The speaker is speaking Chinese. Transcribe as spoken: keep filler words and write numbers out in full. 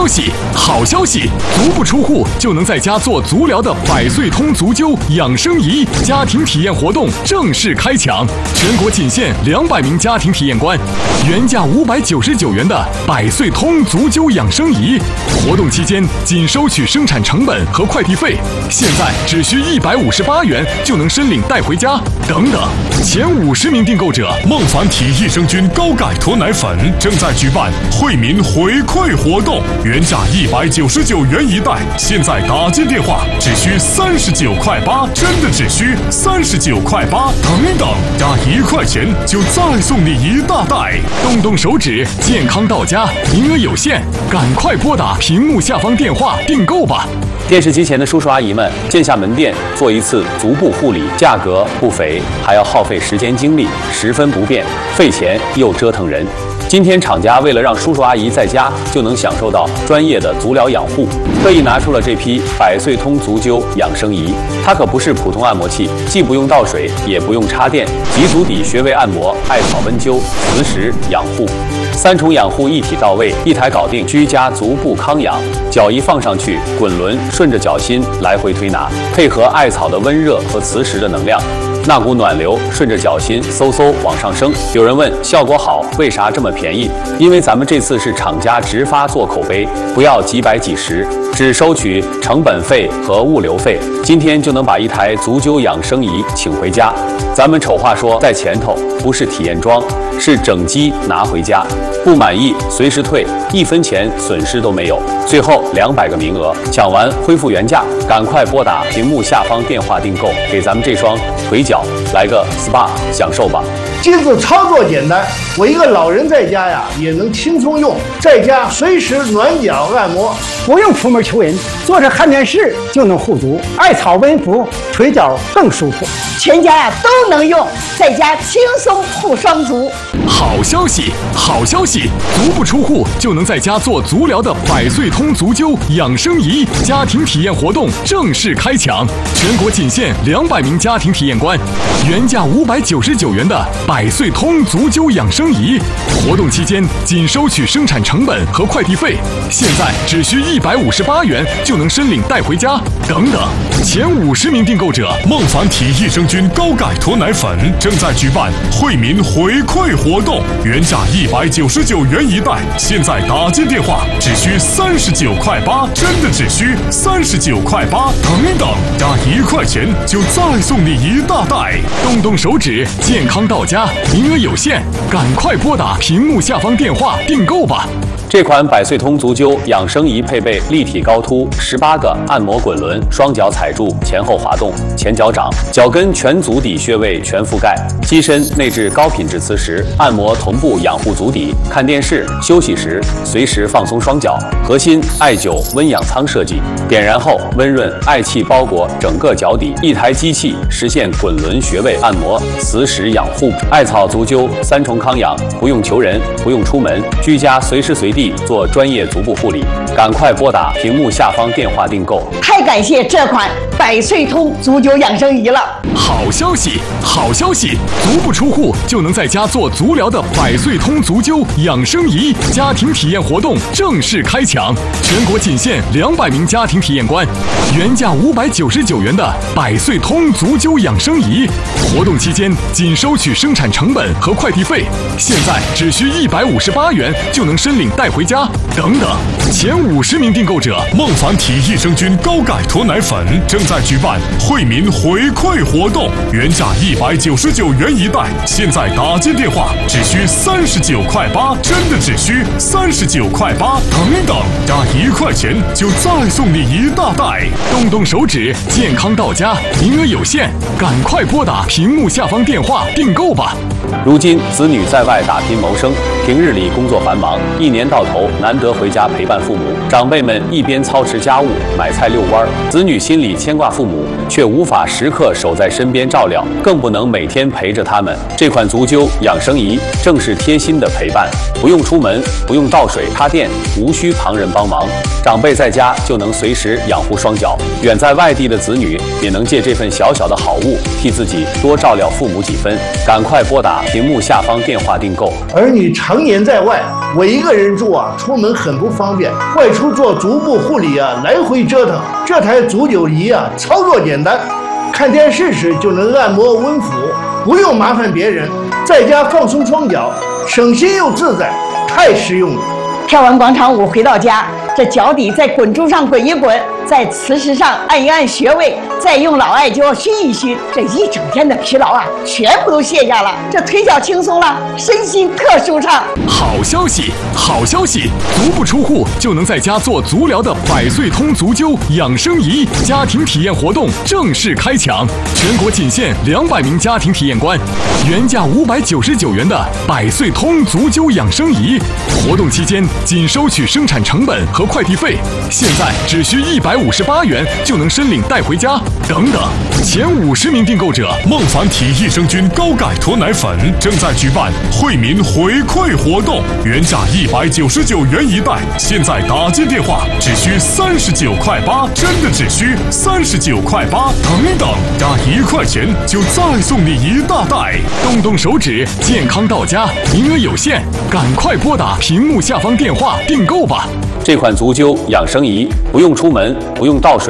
消息，好消息！足不出户就能在家做足疗的百岁通足灸养生仪家庭体验活动正式开抢，全国仅限两百名家庭体验官，原价五百九十九元的百岁通足灸养生仪，活动期间仅收取生产成本和快递费，现在只需一百五十八元就能申领带回家。等等，前五十名订购者， 孟凡体益生菌高钙脱奶粉正在举办惠民回馈活动，原价一百九十九元一袋，现在打进电话只需三十九块八，真的只需三十九块八，等等，加一块钱就再送你一大袋。 动动手指，健康到家，名额有限，赶快拨打屏幕下方电话订购吧。 电视机前的叔叔阿姨们，线下门店做一次足部护理，价格不菲，还要耗费时间精力，十分不便，费钱又折腾人。今天厂家为了让叔叔阿姨在家就能享受到专业的足疗养护，特意拿出了这批百岁通足灸养生仪。它可不是普通按摩器，既不用倒水，也不用插电，脊足底穴位按摩、艾草温灸、磁石养护，三重养护一体到位，一台搞定，居家足部康养。脚一放上去，滚轮顺着脚心来回推拿，配合艾草的温热和磁石的能量，那股暖流顺着脚心嗖嗖往上升。有人问效果好，为啥这么便宜？因为咱们这次是厂家直发做口碑，不要几百几十，只收取成本费和物流费，今天就能把一台足灸养生仪请回家。咱们丑话说在前头，不是体验装，是整机拿回家，不满意随时退，一分钱损失都没有。最后两百个名额，抢完恢复原价，赶快拨打屏幕下方电话订购，给咱们这双腿脚来个 S P A 享受吧。 机子操作简单，我一个老人在家呀也能轻松用，在家随时暖脚按摩， 不用出门求人，坐着看电视就能护足，艾草温敷，腿脚更舒服， 全家呀都能用，在家轻松护双足。 好消息，好消息！足不出户就能在家做足疗的百岁通足灸养生仪家庭体验活动正式开抢，全国仅限两百名家庭体验官，原价五百九十九元的百岁通足灸养生仪，活动期间仅收取生产成本和快递费，现在只需一百五十八元就能申领带回家。等等，前五十名订购者， 孟凡体益生菌高钙脱奶粉正在举办惠民回馈活动，原价一百九十九元一袋，现在打进电话只需三十九块八，真的只需三十九块八，等等，加一块钱就再送你一大袋。 动动手指，健康到家，名额有限，赶快拨打屏幕下方电话订购吧。 这款百岁通足灸养生仪配备立体高凸十八个按摩滚轮，双脚踩住，前后滑动，前脚掌，脚跟全足底穴位全覆盖，机身内置高品质磁石，按摩同步养护足底，看电视、休息时随时放松双脚。核心艾灸温养舱设计，点燃后温润艾气包裹整个脚底，一台机器实现滚轮穴位按摩、磁石养护，艾草足灸三重康养，不用求人，不用出门，居家随时随地做专业足部护理，赶快拨打屏幕下方电话订购。 太感谢这款百岁通足灸养生仪了！ 好消息，好消息！足不出户就能在家做足疗的百岁通足灸养生仪家庭体验活动正式开抢，全国仅限两百名家庭体验官，原价五百九十九元的百岁通足灸养生仪，活动期间仅收取生产成本和快递费，现在只需一百五十八元就能申领带回家。等等，前五十名订购者， 孟凡体益生菌高钙脱奶粉正在举办惠民回馈活动，原价一百九十九元一袋，现在打进电话只需三十九块八，真的只需三十九块八，等等，加一块钱就再送你一大袋。 动动手指，健康到家，名额有限，赶快拨打屏幕下方电话订购吧。 如今子女在外打拼谋生，平日里工作繁忙，一年到头难得回家陪伴父母，长辈们一边操持家务、买菜遛弯，子女心里牵挂父母，却无法时刻守在身边照料，更不能每天陪着他们。这款足灸养生仪正是贴心的陪伴，不用出门，不用倒水插电，无需旁人帮忙，长辈在家就能随时养护双脚，远在外地的子女也能借这份小小的好物，替自己多照料父母几分。赶快拨打屏幕下方电话订购。 儿女常年在外，我一个人助啊，出门很不方便，外出做足部护理啊，来回折腾。这台足九仪啊，操作简单，看电视时就能按摩温敷，不用麻烦别人，在家放松双脚，省心又自在，太实用了。 跳完广场舞回到家，这脚底在滚珠上滚一滚，在磁石上按一按穴位，再用老艾灸熏一熏，这一整天的疲劳啊，全部都卸下了，这腿脚轻松了，身心特舒畅。 好消息，好消息！足不出户就能在家做足疗的百岁通足灸养生仪家庭体验活动正式开抢，全国仅限两百名家庭体验官，原价五百九十九元的百岁通足灸养生仪，活动期间仅收取生产成本和快递费，现在只需一百五十八元就能申领带回家。等等，前五十名订购者， 孟凡体益生菌高钙脱奶粉正在举办惠民回馈活动，原价一百九十九元一袋，现在打进电话只需三十九块八，真的只需三十九块八。等等，加一块钱就再送你一大袋。 动动手指，健康到家，名额有限，赶快拨打屏幕下方电话订购吧。 这款足灸养生仪不用出门，不用倒水。